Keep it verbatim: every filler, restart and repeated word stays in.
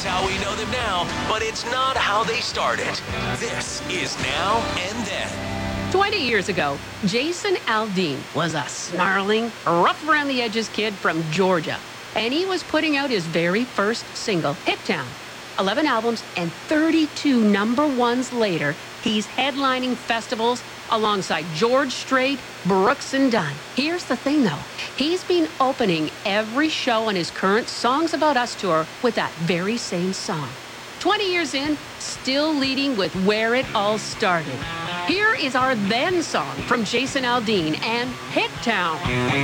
is how we know them now, but it's not how they started. This is Now and Then. twenty years ago, Jason Aldean was a snarling, rough around the edges kid from Georgia. And he was putting out his very first single, Hit Town. eleven albums and thirty-two number ones later, he's headlining festivals alongside George Strait, Brooks and Dunn. Here's the thing though, he's been opening every show on his current Songs About Us tour with that very same song. twenty years in, still leading with Where It All Started. Here is our then song from Jason Aldean and Hit Town.